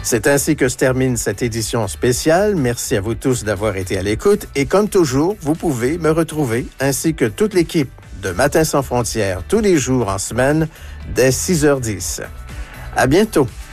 C'est ainsi que se termine cette édition spéciale. Merci à vous tous d'avoir été à l'écoute. Et comme toujours, vous pouvez me retrouver, ainsi que toute l'équipe de Matin sans frontières, tous les jours en semaine, dès 6h10. À bientôt.